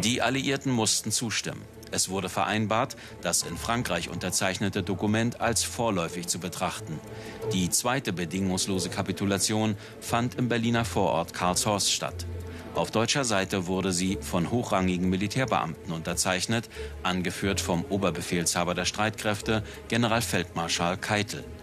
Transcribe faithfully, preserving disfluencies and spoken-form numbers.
Die Alliierten mussten zustimmen. Es wurde vereinbart, das in Frankreich unterzeichnete Dokument als vorläufig zu betrachten. Die zweite bedingungslose Kapitulation fand im Berliner Vorort Karlshorst statt. Auf deutscher Seite wurde sie von hochrangigen Militärbeamten unterzeichnet, angeführt vom Oberbefehlshaber der Streitkräfte, Generalfeldmarschall Keitel.